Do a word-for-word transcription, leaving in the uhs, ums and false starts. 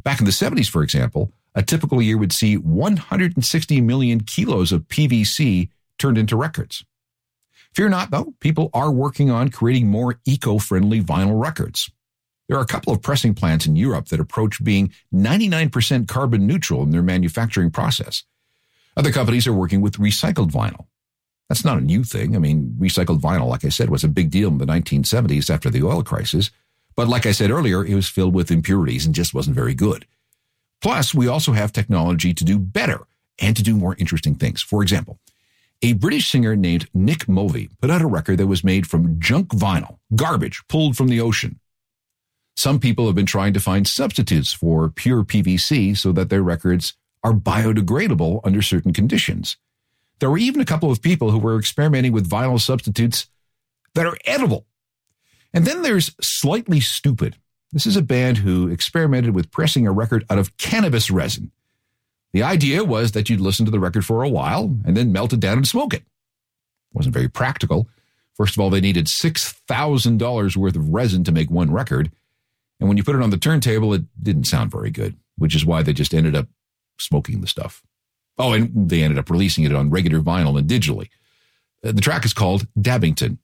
Back in the seventies, for example, a typical year would see one hundred sixty million kilos of P V C turned into records. Fear not, though, people are working on creating more eco-friendly vinyl records. There are a couple of pressing plants in Europe that approach being ninety-nine percent carbon neutral in their manufacturing process. Other companies are working with recycled vinyl. That's not a new thing. I mean, recycled vinyl, like I said, was a big deal in the nineteen seventies after the oil crisis. But like I said earlier, it was filled with impurities and just wasn't very good. Plus, we also have technology to do better and to do more interesting things. For example, a British singer named Nick Mulvey put out a record that was made from junk vinyl, garbage pulled from the ocean. Some people have been trying to find substitutes for pure P V C so that their records are biodegradable under certain conditions. There were even a couple of people who were experimenting with vinyl substitutes that are edible. And then there's Slightly Stupid. This is a band who experimented with pressing a record out of cannabis resin. The idea was that you'd listen to the record for a while and then melt it down and smoke it. It wasn't very practical. First of all, they needed six thousand dollars worth of resin to make one record. And when you put it on the turntable, it didn't sound very good, which is why they just ended up smoking the stuff. Oh, and they ended up releasing it on regular vinyl and digitally. The track is called Dabbington.